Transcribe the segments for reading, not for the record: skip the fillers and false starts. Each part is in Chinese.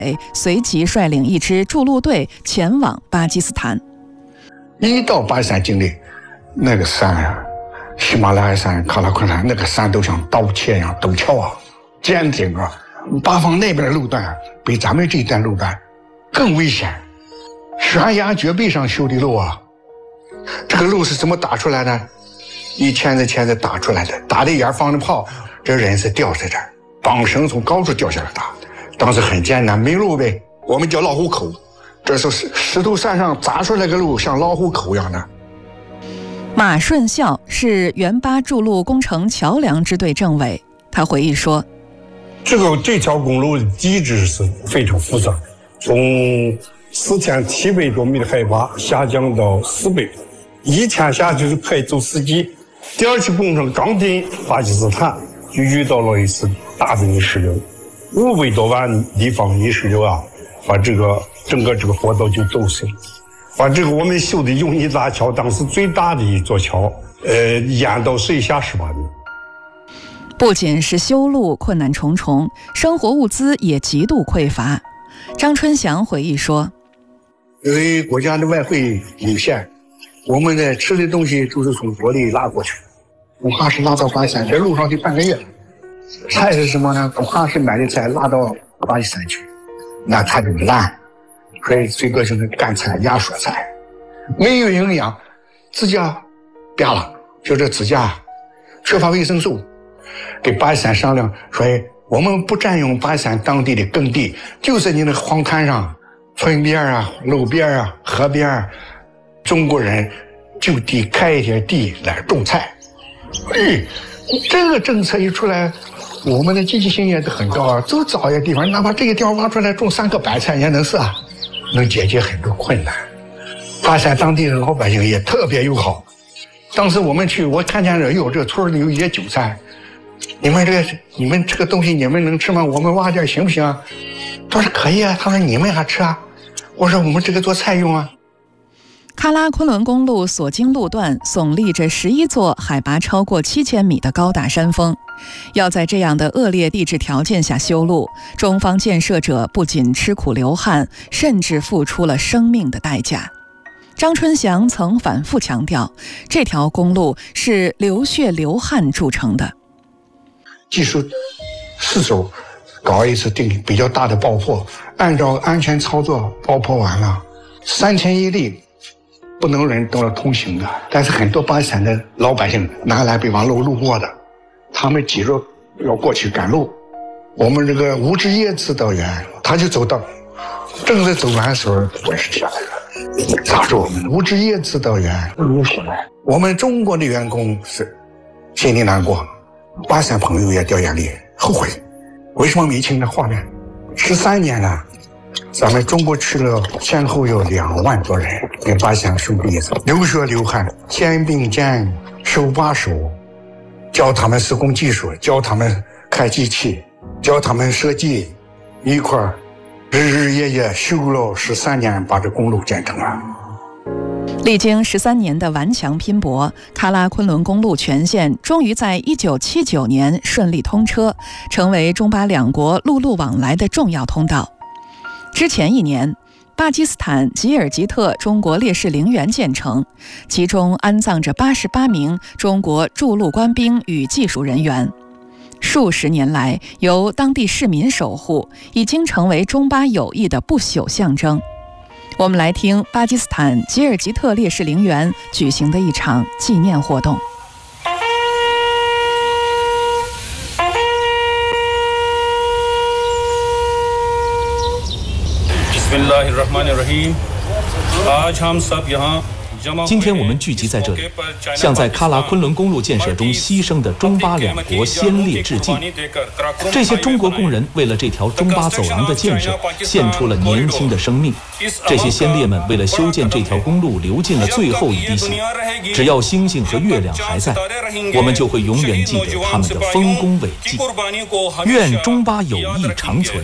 随即率领一支筑路队前往巴基斯坦。 一到巴基斯坦境内，那个山啊，喜马拉雅山、喀拉昆山，那个山都像刀切一样，陡峭啊，尖顶啊，八方那边的路段比咱们这一段路段更危险。悬崖绝壁上修的路啊，这个路是怎么打出来的？一钳子打出来的，打的眼放的炮，这人是吊在这儿，绑绳从高处掉下来打。当时很艰难，没路呗，我们叫老虎口。这是石头山上砸出来个路，像老虎口一样的。 马顺孝是原巴筑路工程桥梁支队政委，他回忆说：“ 这条公路机制是非常复杂，从4700多米的海拔下降到400多，一天下去就可以走4级。第二期工程刚进巴基斯坦，就遇到了一次大的泥石流，500多万立方泥石流啊，把整个这个坡道就走死了。把这个我们修的永义大桥，当时最大的一座桥，淹到水下18米。 不仅是修路困难重重，生活物资也极度匮乏。张春祥回忆说：“ 因为国家的外汇有限，我们的吃的东西都是从国内拉过去，恐怕是拉到巴基斯坦，这路上得半个月。菜是什么呢？恐怕是买的菜拉到巴基斯坦去，那菜就烂，所以最多就是干菜、压缩菜，没有营养，指甲瘪了，就这指甲缺乏维生素。给巴基斯坦商量说，我们不占用巴基斯坦当地的耕地，就是你那个荒滩上、村边啊、路边啊、河边啊，中国人就地开一些地来种菜。这个政策一出来，我们的积极性也是很高啊，就找一个地方，哪怕这个地方挖出来种3棵白菜也能是啊，能解决很多困难。巴基斯坦当地的老百姓也特别友好。当时我们去，我看见这村里有一些韭菜，你们这个东西你们能吃吗？我们挖点行不行啊？他说可以啊。他说你们还吃啊？我说我们这个做菜用啊。 喀拉昆仑公路所经路段耸立着11座海拔超过7000米的高大山峰，要在这样的恶劣地质条件下修路，中方建设者不仅吃苦流汗，甚至付出了生命的代价。张春祥曾反复强调，这条公路是流血流汗铸成的。 技术4周搞一次比较大的爆破，按照安全操作爆破完了，3天1例，不能人都要通行的。但是很多巴基斯坦的老百姓南来北往路过的，他们急着要过去赶路。我们这个无枝叶指导员他就走到，正在走完的时候滚石下来了，砸住我们无枝叶指导员流血了。我们中国的员工是心里难过，巴基斯坦朋友也掉眼泪，后悔为什么没听这画面。13年了，咱们中国去了先后有2万多人给巴基斯坦送弟子，流血流汗，肩并肩，手把手，教他们施工技术，教他们开机器，教他们设计，一块儿日日夜夜修了13年，把这公路建成了。 历经13年的顽强拼搏，喀拉昆仑公路全线终于在1979年顺利通车，成为中巴两国陆路往来的重要通道。之前1年，巴基斯坦吉尔吉特中国烈士陵园建成，其中安葬着88名中国驻陆官兵与技术人员。数十年来，由当地市民守护，已经成为中巴友谊的不朽象征。我们来听巴基斯坦吉尔吉特烈士陵园举行的一场纪念活动。 今天我们聚集在这里，向在喀拉昆仑公路建设中牺牲的中巴两国先烈致敬。这些中国工人为了这条中巴走廊的建设，献出了年轻的生命。这些先烈们为了修建这条公路，流尽了最后一滴血。只要星星和月亮还在，我们就会永远记得他们的丰功伟绩。愿中巴友谊长存。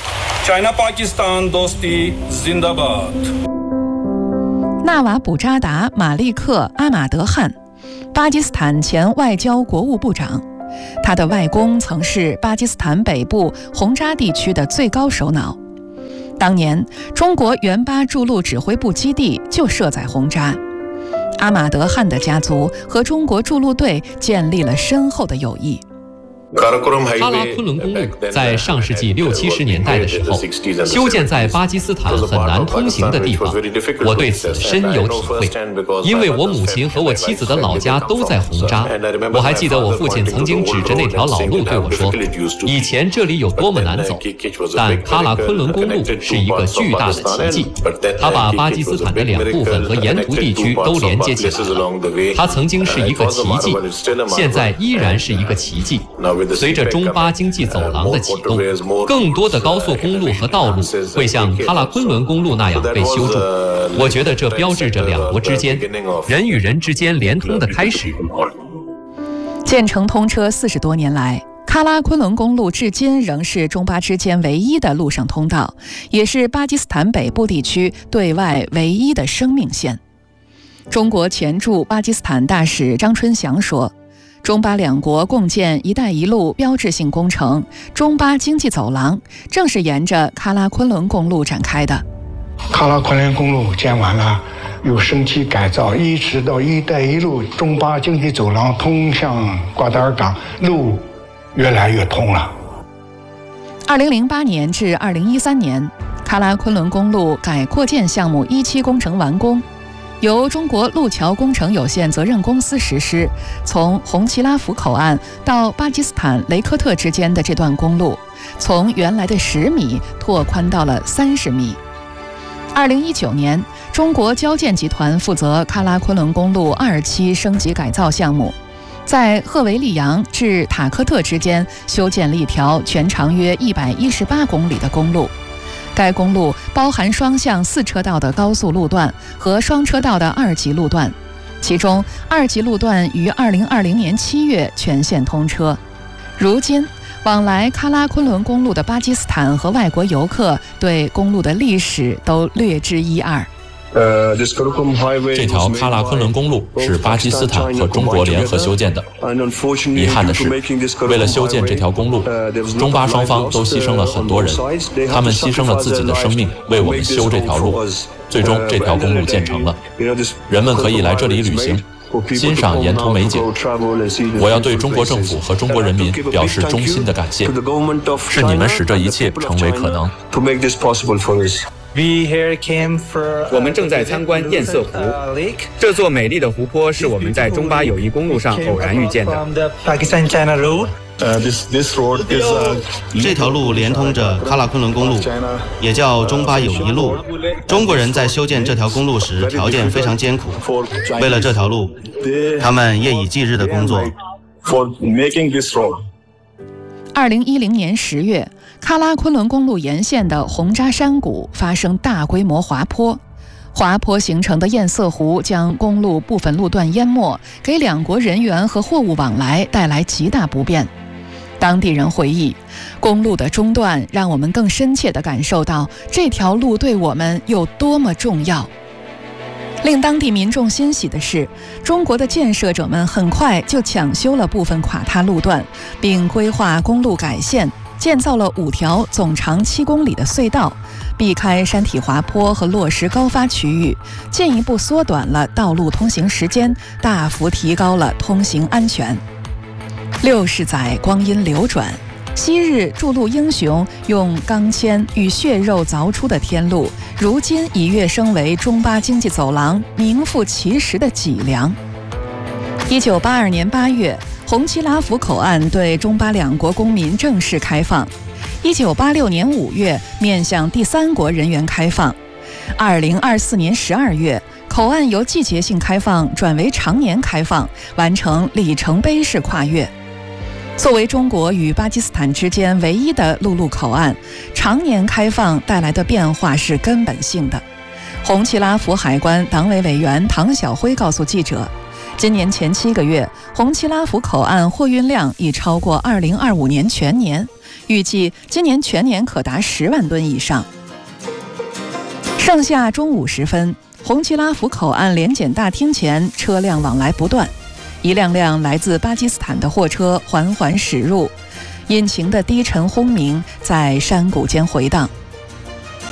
纳瓦卜扎达·马利克·阿马德汗，巴基斯坦前外交国务部长。他的外公曾是巴基斯坦北部洪扎地区的最高首脑。 当年，中国援巴驻陆指挥部基地就设在红扎。阿马德汗的家族和中国驻陆队建立了深厚的友谊。 喀拉昆仑公路在上世纪60、70年代的时候，修建在巴基斯坦很难通行的地方，我对此深有体会。因为我母亲和我妻子的老家都在红扎，我还记得我父亲曾经指着那条老路对我说：“以前这里有多么难走，但喀拉昆仑公路是一个巨大的奇迹，它把巴基斯坦的2部分和沿途地区都连接起来了。它曾经是一个奇迹，现在依然是一个奇迹。”随着中巴经济走廊的启动，更多的高速公路和道路会像喀拉昆仑公路那样被修筑。我觉得这标志着2国之间、人与人之间连通的开始。 建成通车40多年来，喀拉昆仑公路至今仍是中巴之间唯一的陆上通道，也是巴基斯坦北部地区对外唯一的生命线。中国前驻巴基斯坦大使张春祥说，中巴2国共建“一带一路”标志性工程中巴经济走廊，正是沿着喀拉昆仑公路展开的。 喀拉昆仑公路建完了，又升级改造，一直到“一带一路”中巴经济走廊通向瓜达尔港，路越来越通了。 2008年至2013年，喀拉昆仑公路改扩建项目1期工程完工。由中国路桥工程有限责任公司实施，从红旗拉福口岸到巴基斯坦雷科特之间的这段公路，从原来的10米拓宽到了30米。2019年，中国交建集团负责喀拉昆仑公路2期升级改造项目，在赫维利扬至塔克特之间修建了一条全长约118公里的公路。该公路包含双向4车道的高速路段和双车道的2级路段，其中2级路段于2020年7月全线通车。如今，往来喀拉昆仑公路的巴基斯坦和外国游客对公路的历史都略知一二。 这条喀拉昆仑公路是巴基斯坦和中国联合修建的。遗憾的是，为了修建这条公路，中巴双方都牺牲了很多人，他们牺牲了自己的生命为我们修这条路。最终，这条公路建成了，人们可以来这里旅行，欣赏沿途美景。我要对中国政府和中国人民表示衷心的感谢，是你们使这一切成为可能。 我们正在参观堰塞湖，这座美丽的湖泊是我们在中巴友谊公路上偶然遇见的。 这条路连通着喀拉昆仑公路，也叫中巴友谊路。中国人在修建这条公路时条件非常艰苦，为了这条路，他们夜以继日的工作。 2010年10月，喀拉昆仑公路沿线的红扎山谷发生大规模滑坡，滑坡形成的堰塞湖将公路部分路段淹没，给2国人员和货物往来带来极大不便。当地人回忆，公路的中断让我们更深切地感受到这条路对我们有多么重要。令当地民众欣喜的是，中国的建设者们很快就抢修了部分垮塌路段，并规划公路改线，建造了5条总长7公里的隧道，避开山体滑坡和落石高发区域，进一步缩短了道路通行时间，大幅提高了通行安全。60载光阴流转，昔日筑路英雄用钢钎与血肉凿出的天路，如今已跃升为中巴经济走廊名副其实的脊梁。1982年8月，红旗拉福口岸对中巴2国公民正式开放。1986年5月，面向第3国人员开放。2024年12月，口岸由季节性开放转为常年开放，完成里程碑式跨越。作为中国与巴基斯坦之间唯一的陆路口岸，常年开放带来的变化是根本性的。红旗拉福海关党委委员唐晓辉告诉记者，今年前7个月，红旗拉福口岸货运量已超过2025年全年，预计今年全年可达10万吨以上。盛夏中午时分，红旗拉福口岸联检大厅前车辆往来不断，一辆辆来自巴基斯坦的货车缓缓驶入，引擎的低沉轰鸣在山谷间回荡。口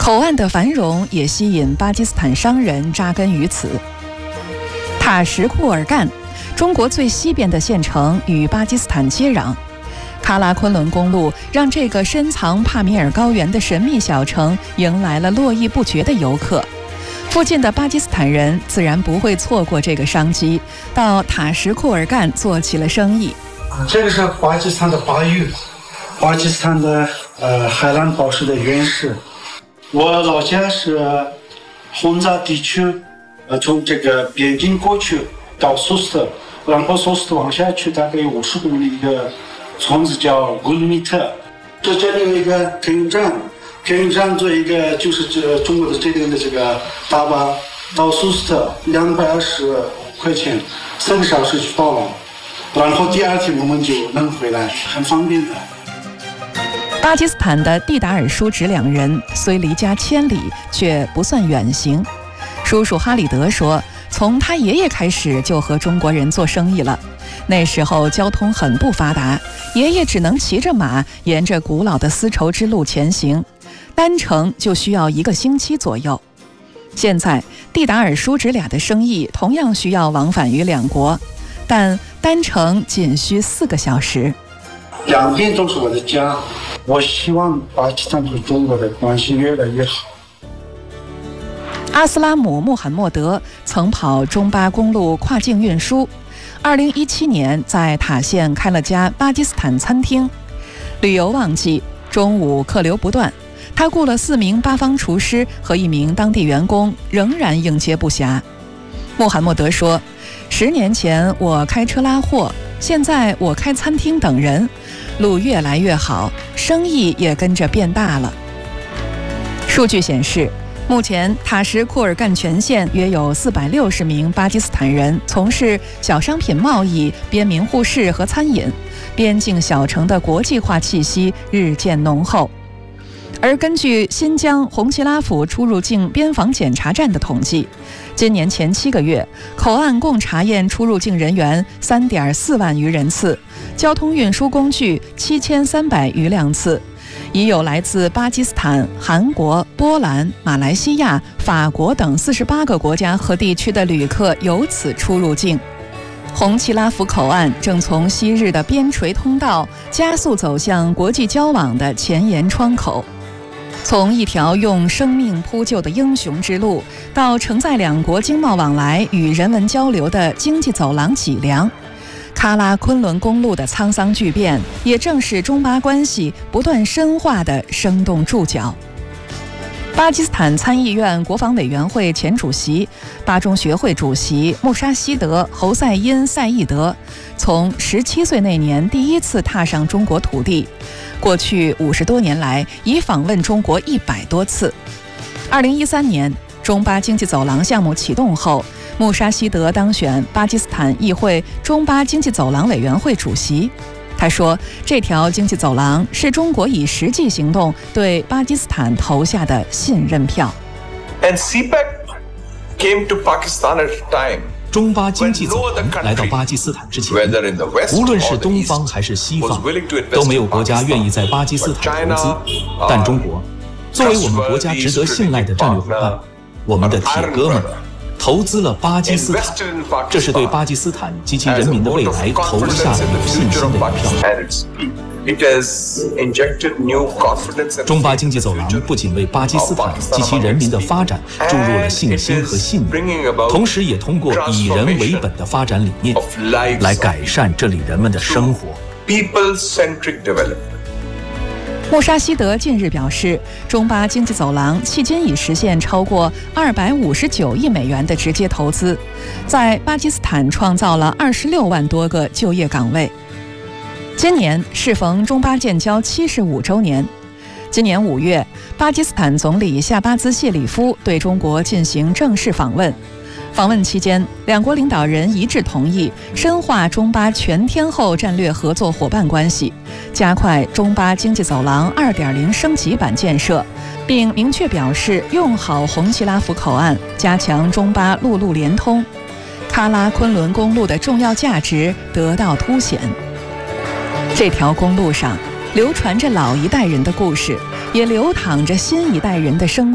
口岸的繁荣也吸引巴基斯坦商人扎根于此。塔什库尔干，中国最西边的县城，与巴基斯坦接壤。喀拉昆仑公路让这个深藏帕米尔高原的神秘小城迎来了络绎不绝的游客。附近的巴基斯坦人自然不会错过这个商机，到塔什库尔干做起了生意。 这个是巴基斯坦的巴育，巴基斯坦的海蓝宝石的原石。我老家是轰炸地区，从这个边境过去到苏斯特，然后苏斯特往下去大概有50公里一个村子叫古鲁米特。这里有一个客运站，客运站做一个就是中国的这边的这个大巴到苏斯特220块钱，3个小时就到了，然后第二天我们就能回来，很方便的。 巴基斯坦的蒂达尔叔侄两人虽离家千里，却不算远行。叔叔哈里德说，从他爷爷开始就和中国人做生意了。那时候交通很不发达，爷爷只能骑着马沿着古老的丝绸之路前行，单程就需要1个星期左右。现在蒂达尔叔侄俩的生意同样需要往返于两国，但单程仅需4个小时。 两边都是我的家，我希望巴基斯坦和中国的关系越来越好。 阿斯拉姆·穆罕默德曾跑中巴公路跨境运输，2017年在塔县开了家巴基斯坦餐厅。旅游旺季，中午客流不断，他雇了4名巴方厨师和1名当地员工，仍然应接不暇。穆罕默德说：“10年前我开车拉货，现在我开餐厅等人，路越来越好，生意也跟着变大了。”数据显示，目前塔什库尔干全县约有460名巴基斯坦人从事小商品贸易、边民护士和餐饮，边境小城的国际化气息日渐浓厚。而根据新疆红旗拉府出入境边防检查站的统计，今年前7个月，口岸共查验出入境人员3.4万余人次，交通运输工具7300余辆次，已有来自巴基斯坦、韩国、波兰、马来西亚、法国等48个国家和地区的旅客由此出入境。红旗拉府口岸正从昔日的边陲通道加速走向国际交往的前沿窗口。从一条用生命铺就的英雄之路，到承载两国经贸往来与人文交流的经济走廊脊梁，喀拉昆仑公路的沧桑巨变，也正是中巴关系不断深化的生动注脚。巴基斯坦参议院国防委员会前主席、巴中学会主席穆沙希德·侯赛因·赛义德，从17岁那年第一次踏上中国土地，过去50多年来已访问中国100多次。2013年，中巴经济走廊项目启动后，穆沙希德当选巴基斯坦议会中巴经济走廊委员会主席。他说，这条经济走廊是中国以实际行动对巴基斯坦投下的信任票。 中巴经济走廊来到巴基斯坦之前，无论是东方还是西方，都没有国家愿意在巴基斯坦投资。但中国作为我们国家值得信赖的战略伙伴，我们的铁哥们儿投资了巴基斯坦，这是对巴基斯坦及其人民的未来投下了有信心的一票。中巴经济走廊不仅为巴基斯坦及其人民的发展注入了信心和信念，同时也通过以人为本的发展理念来改善这里人们的生活。 穆沙希德近日表示，中巴经济走廊迄今已实现超过259亿美元的直接投资，在巴基斯坦创造了26万多个就业岗位。今年适逢中巴建交75周年，今年5月，巴基斯坦总理夏巴兹谢里夫对中国进行正式访问。访问期间，两国领导人一致同意深化中巴全天候战略合作伙伴关系，加快中巴经济走廊2.0升级版建设，并明确表示用好红旗拉府口岸，加强中巴陆路联通。喀拉昆仑公路的重要价值得到凸显。这条公路上流传着老一代人的故事，也流淌着新一代人的生